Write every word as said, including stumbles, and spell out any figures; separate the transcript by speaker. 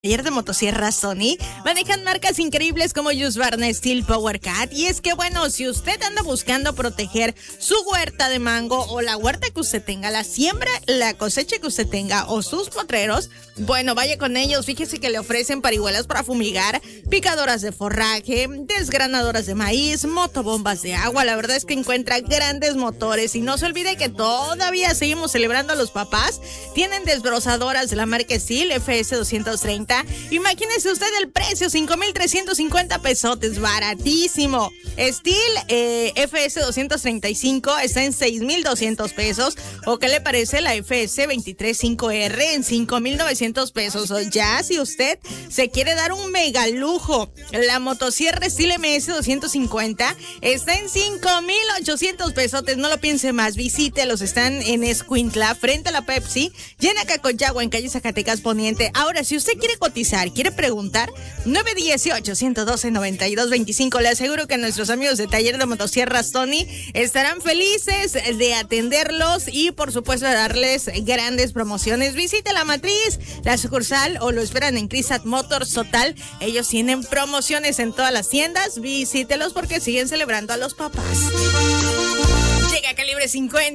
Speaker 1: Taller de motosierras Sony manejan marcas increíbles como Husqvarna, Steel, PowerCat. Y es que bueno, si usted anda buscando proteger su huerta de mango o la huerta que usted tenga, la siembra, la cosecha que usted tenga o sus potreros, bueno, vaya con ellos. Fíjese que le ofrecen parihuelas para fumigar, picadoras de forraje, desgranadoras de maíz, motobombas de agua. La verdad es que encuentra grandes motores. Y no se olvide que todavía seguimos celebrando a los papás. Tienen desbrozadoras de la marca Steel F S doscientos treinta. Imagínese usted el precio, cinco mil trescientos cincuenta pesotes, baratísimo. Steel eh, F S doscientos treinta y cinco está en seis mil doscientos pesos. ¿O qué le parece la F S veintitrés cinco R en cinco mil novecientos pesos? O ya si usted se quiere dar un mega lujo, la motosierra Steel M S doscientos cincuenta está en cinco mil ochocientos pesotes. No lo piense más, visítelos, están en Escuintla, frente a la Pepsi, llena Cacoyagua, en calle Zacatecas Poniente. Ahora, si usted quiere cotizar, quiere preguntar, nueve uno ocho, uno uno dos, nueve dos dos cinco. Le aseguro que nuestros amigos de Taller de Motosierras Tony estarán felices de atenderlos y por supuesto de darles grandes promociones. Visite la matriz, la sucursal o lo esperan en Crisat Motors. Total, ellos tienen promociones en todas las tiendas. Visítelos porque siguen celebrando a los papás. Llega Calibre cincuenta.